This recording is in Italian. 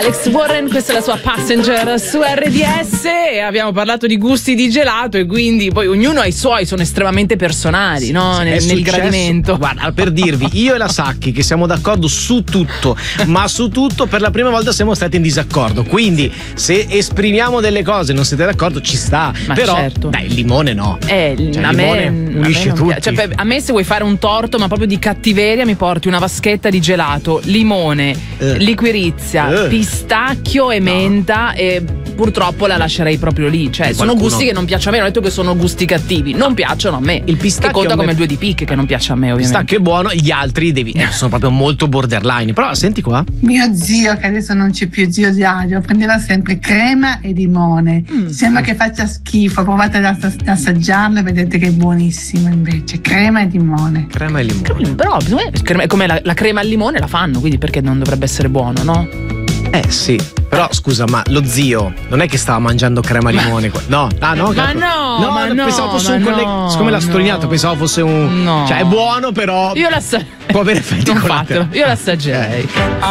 Alex Warren, questa è la sua Passenger su RDS e abbiamo parlato di gusti di gelato e quindi poi ognuno ha i suoi, sono estremamente personali, no? Nel gradimento. Guarda, per dirvi, io e la Sacchi che siamo d'accordo su tutto, ma su tutto per la prima volta siamo stati in disaccordo, quindi se esprimiamo delle cose non siete d'accordo ci sta, ma però certo. dai, il limone no, cioè, a me unisce tutti. Cioè, a me se vuoi fare un torto ma proprio di cattiveria mi porti una vaschetta di gelato, limone, liquirizia, pistacchio e menta e purtroppo la lascerei proprio lì, cioè sono gusti che non piacciono a me, non ho detto che sono gusti cattivi, non piacciono a me. Il pistacchio che conta come due di picche che non piace a me, ovviamente. Il pistacchio è buono, gli altri sono proprio molto borderline, però senti qua. Mio zio, che adesso non c'è più, zio Dario, prendeva sempre crema e limone. Sembra che faccia schifo, provate ad assaggiarlo e vedete che è buonissimo invece, crema e limone. Crema e limone. Però come la crema al limone la fanno, quindi perché non dovrebbe essere buono, no? Sì, però scusa, ma lo zio non è che stava mangiando crema e limone? No, no, pensavo fosse un collega. Siccome l'ha sottolineato, pensavo fosse un. No. Cioè, è buono, però. Io può avere effetti collaterali. Io l'assaggerei.